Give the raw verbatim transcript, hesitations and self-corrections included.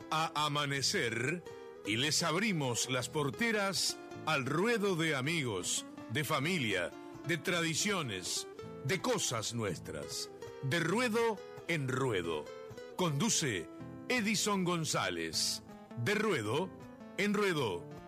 a amanecer y les abrimos las porteras al ruedo de amigos, de familia, de tradiciones, de cosas nuestras. De ruedo en ruedo. Conduce Edison González. De ruedo en ruedo.